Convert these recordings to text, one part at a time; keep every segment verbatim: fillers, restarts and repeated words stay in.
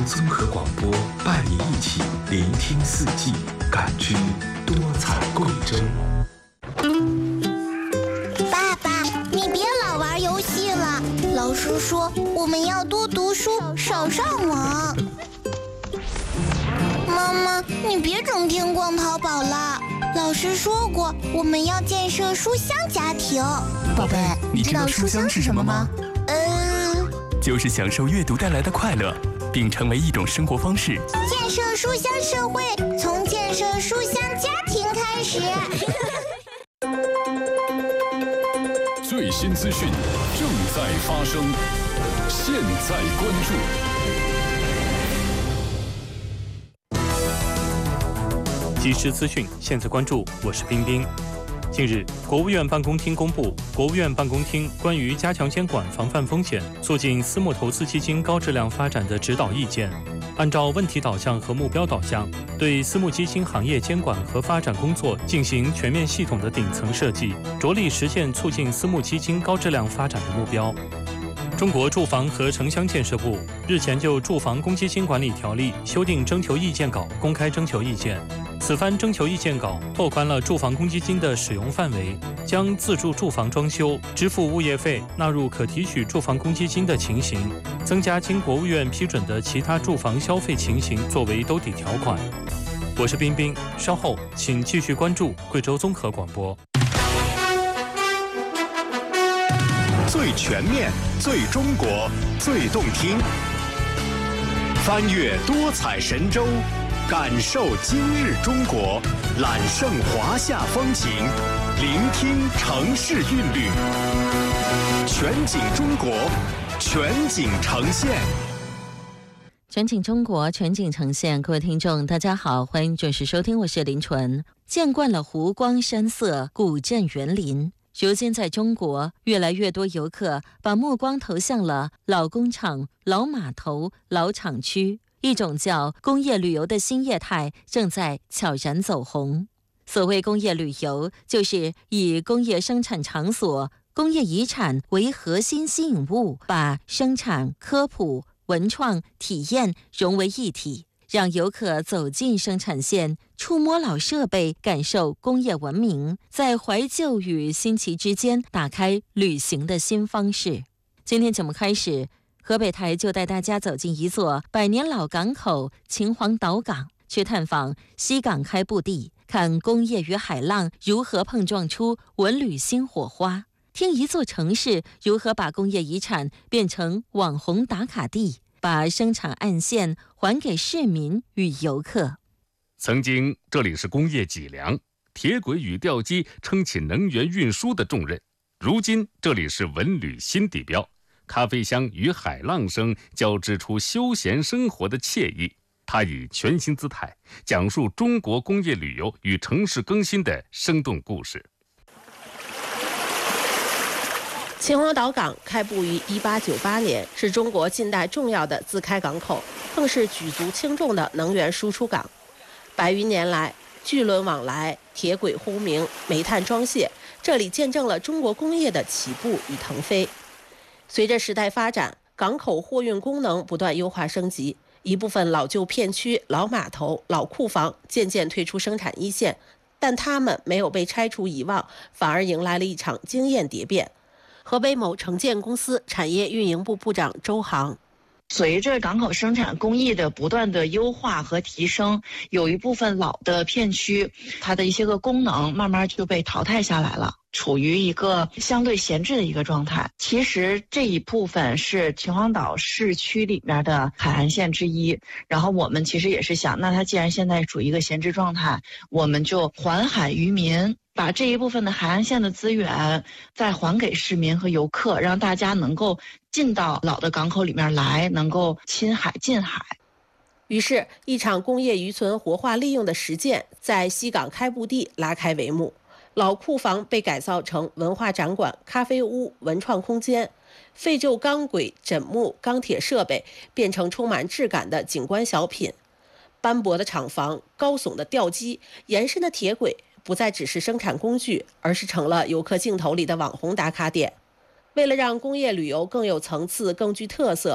综合广播，伴你一起聆听四季，感知多彩贵州。 爸爸，你别老玩游戏了，老师说我们要多读书，少上网。妈妈，你别整天逛淘宝了，老师说过我们要建设书香家庭。 宝贝，你知道书香是什么吗？ 呃， 就是享受阅读带来的快乐，并成为一种生活方式。 建设书香社会，从建设书香家庭开始。 最新资讯正在发生，现在关注。 即时资讯，现在关注，我是冰冰。近日，国务院办公厅公布《国务院办公厅关于加强监管防范风险、促进私募投资基金高质量发展的指导意见》，按照问题导向和目标导向，对私募基金行业监管和发展工作进行全面系统的顶层设计，着力实现促进私募基金高质量发展的目标。中国住房和城乡建设部日前就《住房公积金管理条例》修订征求意见稿公开征求意见。此番征求意见稿拓宽了住房公积金的使用范围，将自住住房装修、支付物业费纳入可提取住房公积金的情形，增加经国务院批准的其他住房消费情形作为兜底条款。我是冰冰，稍后请继续关注贵州综合广播。 最全面、最中国、最动听，翻越多彩神州，感受今日中国，揽胜华夏风情，聆听城市韵律，全景中国，全景呈现。 全景中国，全景呈现。各位听众大家好，欢迎准时收听，我是林纯。见惯了湖光山色、古镇园林，如今在中国，越来越多游客把目光投向了老工厂、老码头、老厂区，一种叫工业旅游的新业态正在悄然走红。所谓工业旅游，就是以工业生产场所、工业遗产为核心吸引物，把生产、科普、文创、体验融为一体，让游客走进生产线，触摸老设备，感受工业文明，在怀旧与新奇之间打开旅行的新方式。今天节目开始，河北台就带大家走进一座百年老港口秦皇岛港，去探访西港开埠地，看工业与海浪如何碰撞出文旅新火花，听一座城市如何把工业遗产变成网红打卡地，把生产暗线还给市民与游客。 曾经这里是工业脊梁，铁轨与吊机撑起能源运输的重任，如今这里是文旅新地标，咖啡香与海浪声交织出休闲生活的惬意。它以全新姿态讲述中国工业旅游与城市更新的生动故事。 秦皇岛港开埠于一八九八年，是中国近代重要的自开港口，更是举足轻重的能源输出港。百余年来，巨轮往来，铁轨轰鸣，煤炭装卸，这里见证了中国工业的起步与腾飞。随着时代发展，港口货运功能不断优化升级，一部分老旧片区、老码头、老库房渐渐退出生产一线，但它们没有被拆除遗忘，反而迎来了一场经验蝶变。河北某城建公司产业运营部部长周航， 随着港口生产工艺的不断的优化和提升，有一部分老的片区，它的一些个功能慢慢就被淘汰下来了，处于一个相对闲置的一个状态。其实这一部分是秦皇岛市区里面的海岸线之一，然后我们其实也是想，那它既然现在处于一个闲置状态，我们就还海于民，把这一部分的海岸线的资源再还给市民和游客，让大家能够进到老的港口里面来，能够亲海近海。 于是，一场工业渔村活化利用的实践在西港开埠地拉开帷幕。老库房被改造成文化展馆、咖啡屋、文创空间，废旧钢轨、枕木、钢铁设备变成充满质感的景观小品。斑驳的厂房、高耸的吊机、延伸的铁轨，不再只是生产工具，而是成了游客镜头里的网红打卡点。为了让工业旅游更有层次、更具特色，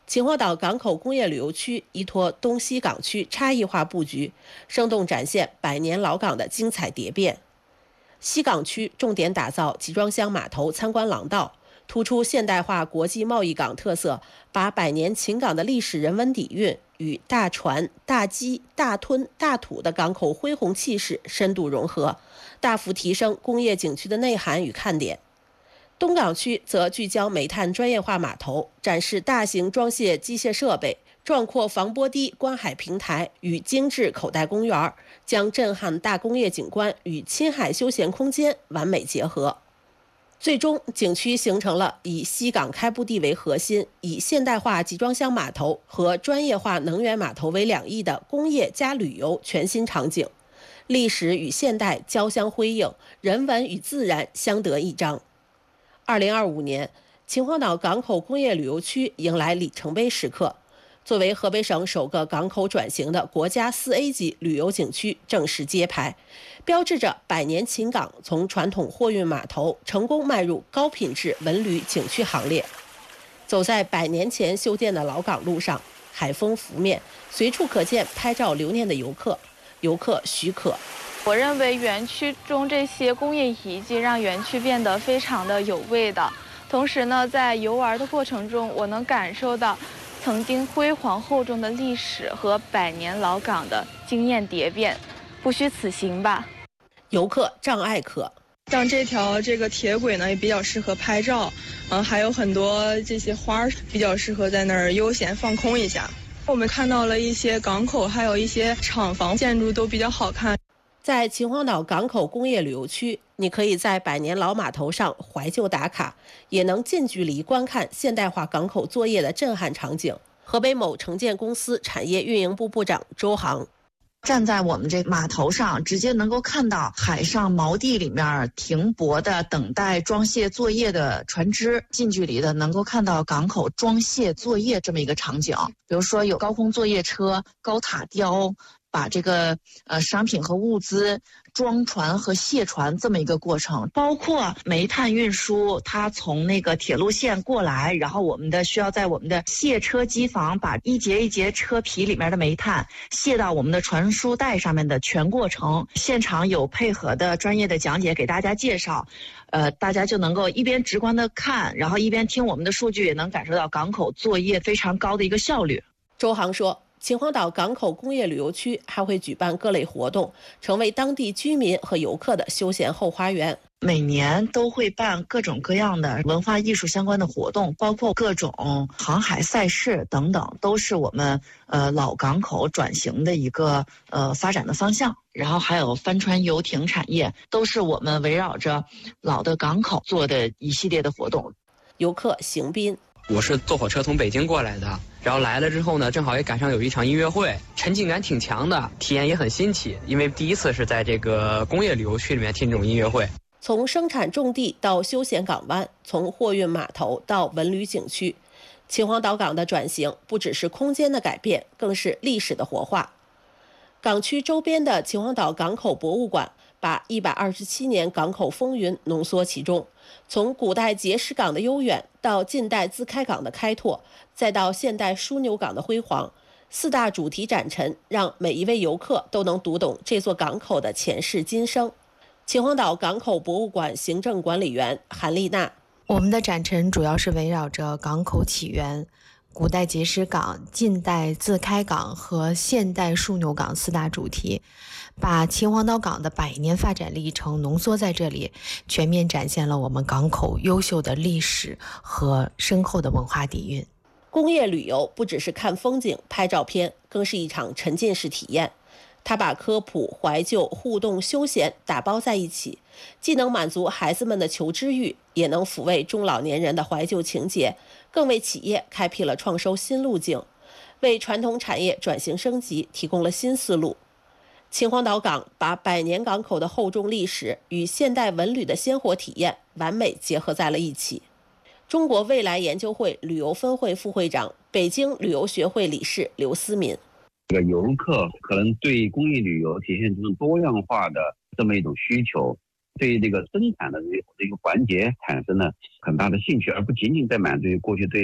秦皇岛港口工业旅游区依托东西港区差异化布局，生动展现百年老港的精彩蝶变。西港区重点打造集装箱码头参观廊道，突出现代化国际贸易港特色，把百年秦港的历史人文底蕴与大船、大基、大吞、大土的港口恢宏气势深度融合，大幅提升工业景区的内涵与看点。东港区则聚焦煤炭专业化码头，展示大型装卸机械设备、壮阔防波堤观海平台与精致口袋公园，将震撼大工业景观与亲海休闲空间完美结合。最终，景区形成了以西港开埠地为核心，以现代化集装箱码头和专业化能源码头为两翼的工业加旅游全新场景，历史与现代交相辉映，人文与自然相得益彰。二零二五年，秦皇岛港口工业旅游区迎来里程碑时刻。作为河北省首个港口转型的国家四 A 级旅游景区正式揭牌，标志着百年秦港从传统货运码头成功迈入高品质文旅景区行列。走在百年前修建的老港路上，海风拂面，随处可见拍照留念的游客。游客许可。 我认为园区中这些工业遗迹让园区变得非常的有味道。同时呢，在游玩的过程中，我能感受到曾经辉煌厚重的历史和百年老港的惊艳蝶变，不虚此行吧。 游客障碍可。 像这条这个铁轨呢，也比较适合拍照，嗯，还有很多这些花儿比较适合在那儿悠闲放空一下。我们看到了一些港口，还有一些厂房建筑都比较好看。 在秦皇岛港口工业旅游区，你可以在百年老码头上怀旧打卡，也能近距离观看现代化港口作业的震撼场景。河北某城建公司产业运营部部长周航。 站在我们这码头上，直接能够看到海上锚地里面停泊的等待装卸作业的船只，近距离的能够看到港口装卸作业这么一个场景。比如说有高空作业车、高塔吊，把这个呃商品和物资装船和卸船这么一个过程，包括煤炭运输，它从那个铁路线过来，然后我们的需要在我们的卸车机房把一节一节车皮里面的煤炭卸到我们的传输带上面的全过程，现场有配合的专业的讲解给大家介绍，呃，大家就能够一边直观的看，然后一边听我们的数据，也能感受到港口作业非常高的一个效率。 周航说，秦皇岛港口工业旅游区还会举办各类活动，成为当地居民和游客的休闲后花园。 每年都会办各种各样的文化艺术相关的活动，包括各种航海赛事等等，都是我们呃老港口转型的一个呃发展的方向。然后还有帆船游艇产业，都是我们围绕着老的港口做的一系列的活动。 游客邢斌。 我是坐火车从北京过来的，然后来了之后呢，正好也赶上有一场音乐会，沉浸感挺强的，体验也很新奇，因为第一次是在这个工业旅游区里面听这种音乐会。 从生产重地到休闲港湾，从货运码头到文旅景区，秦皇岛港的转型不只是空间的改变，更是历史的活化。港区周边的秦皇岛港口博物馆把一百二十七年港口风云浓缩其中，从古代碣石港的悠远到近代自开港的开拓，再到现代枢纽港的辉煌，四大主题展陈让每一位游客都能读懂这座港口的前世今生。秦皇岛港口博物馆行政管理员韩丽娜。 我们的展陈主要是围绕着港口起源、古代碣石港、近代自开港和现代枢纽港四大主题，把秦皇岛港的百年发展历程浓缩在这里，全面展现了我们港口优秀的历史和深厚的文化底蕴。 工业旅游不只是看风景、拍照片，更是一场沉浸式体验。它把科普、怀旧、互动、休闲打包在一起，既能满足孩子们的求知欲，也能抚慰中老年人的怀旧情结，更为企业开辟了创收新路径，为传统产业转型升级提供了新思路。秦皇岛港把百年港口的厚重历史与现代文旅的鲜活体验完美结合在了一起。中国未来研究会旅游分会副会长、北京旅游学会理事刘思敏。 这个游客可能对公益旅游体现这种多样化的这么一种需求，对这个生产的这个环节产生了很大的兴趣，而不仅仅在满足于过去对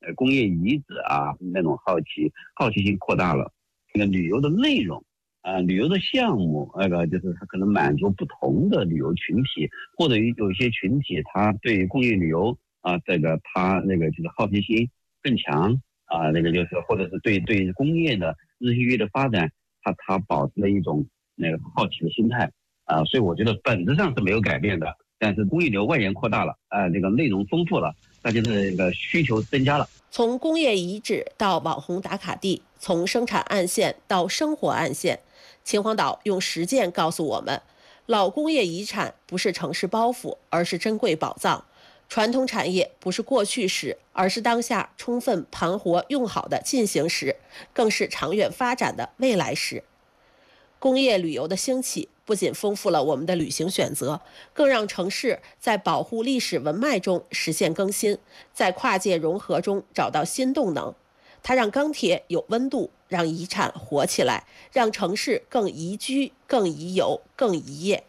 呃工业遗址啊那种好奇好奇心扩大了，那个旅游的内容啊、呃、旅游的项目那个就是它可能满足不同的旅游群体，或者有一些群体他对工业旅游啊这个他那个就是好奇心更强啊，那个就是或者是对对工业的日新月异的发展，他他保持了一种那个好奇的心态啊，所以我觉得本质上是没有改变的，但是工业流外延扩大了啊，这个内容丰富了，大家的这个需求增加了。 从工业遗址到网红打卡地，从生产岸线到生活岸线，秦皇岛用实践告诉我们，老工业遗产不是城市包袱，而是珍贵宝藏。传统产业不是过去时，而是当下充分盘活用好的进行时，更是长远发展的未来时。工业旅游的兴起不仅丰富了我们的旅行选择，更让城市在保护历史文脉中实现更新，在跨界融合中找到新动能。它让钢铁有温度，让遗产活起来，让城市更宜居、更宜游、更宜业。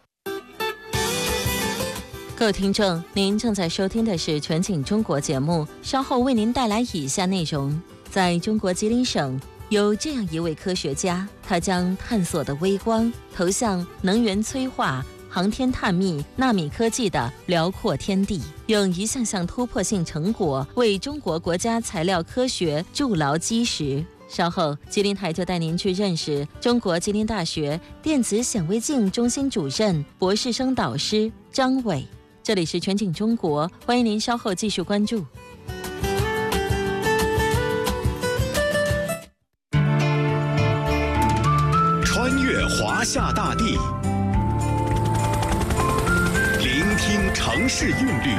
各位听众，您正在收听的是全景中国节目，稍后为您带来以下内容。在中国吉林省，有这样一位科学家，他将探索的微光投向能源催化、航天探秘、纳米科技的辽阔天地，用一项项突破性成果为中国国家材料科学筑牢基石。稍后，吉林台就带您去认识中国吉林大学电子显微镜中心主任、博士生导师张伟。这里是全景中国，欢迎您稍后继续关注。 穿越华夏大地，聆听城市韵律，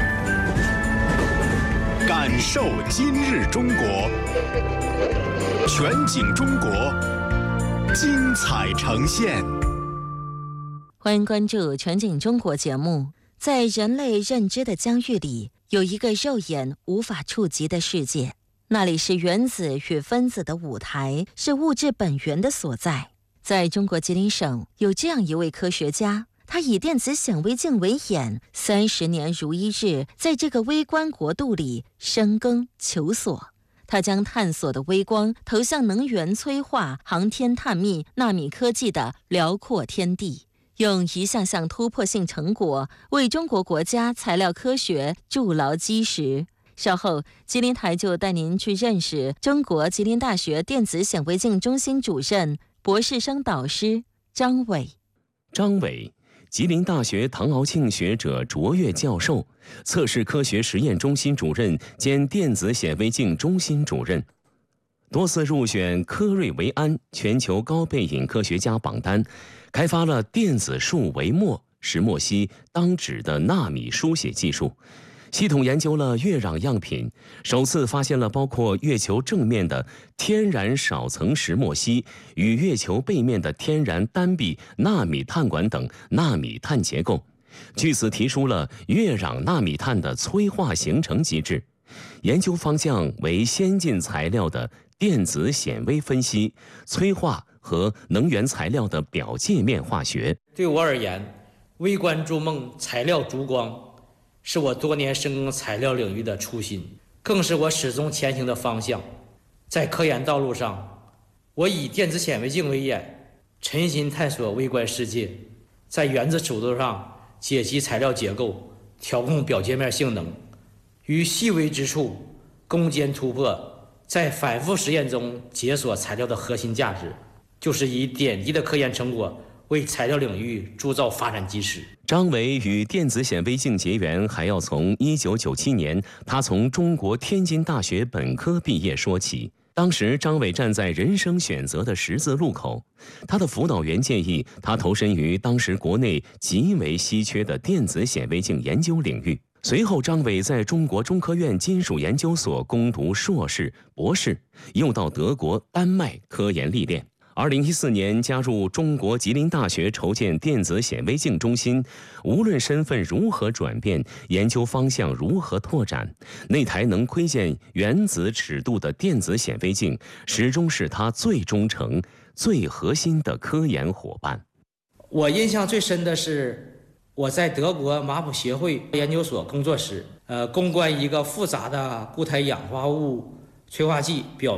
感受今日中国。全景中国，精彩呈现。 欢迎关注全景中国节目。在人类认知的疆域里，有一个肉眼无法触及的世界，那里是原子与分子的舞台，是物质本源的所在。在中国吉林省，有这样一位科学家，他以电子显微镜为眼，三十年如一日，在这个微观国度里深耕求索。他将探索的微光投向能源催化、航天探秘、纳米科技的辽阔天地，用一项项突破性成果为中国国家材料科学筑牢基石。稍后，吉林台就带您去认识中国吉林大学电子显微镜中心主任、博士生导师张伟。 张伟，吉林大学唐敖庆学者卓越教授，测试科学实验中心主任兼电子显微镜中心主任，多次入选科瑞维安全球高背影科学家榜单，开发了电子束微墨、石墨烯当纸的纳米书写技术，系统研究了月壤样品，首次发现了包括月球正面的天然少层石墨烯与月球背面的天然单壁纳米碳管等纳米碳结构，据此提出了月壤纳米碳的催化形成机制，研究方向为先进材料的电子显微分析、催化和能源材料的表界面化学。 对我而言，微观筑梦材料烛光是我多年深耕材料领域的初心，更是我始终前行的方向。在科研道路上，我以电子显微镜为眼，沉心探索微观世界，在原子尺度上解析材料结构，调控表界面性能，于细微之处攻坚突破，在反复实验中解锁材料的核心价值，就是以点滴的科研成果为材料领域铸造发展基石。 张伟与电子显微镜结缘，还要从一九九七年他从中国天津大学本科毕业说起。当时张伟站在人生选择的十字路口，他的辅导员建议他投身于当时国内极为稀缺的电子显微镜研究领域。随后张伟在中国中科院金属研究所攻读硕士、博士，又到德国、丹麦科研历练。二零一四年加入中国吉林大学筹建电子显微镜中心，无论身份如何转变，研究方向如何拓展，那台能窥见原子尺度的电子显微镜始终是他最忠诚、最核心的科研伙伴。 我印象最深的是我在德国马普协会研究所工作时，呃，攻关一个复杂的固态氧化物催化剂表